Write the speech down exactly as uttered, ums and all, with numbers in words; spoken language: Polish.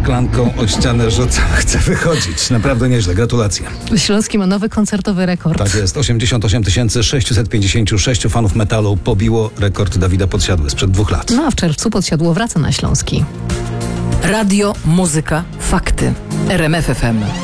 szklanką o ścianę rzuca, chce wychodzić. Naprawdę nieźle, gratulacje. Śląski ma nowy koncertowy rekord. Tak jest, osiemdziesiąt osiem tysięcy sześćset pięćdziesiąt sześć fanów metalu pobiło rekord Dawida Podsiadły sprzed dwóch lat. No a w czerwcu Podsiadło wraca na Śląski. Radio, muzyka, fakty. R M F F M.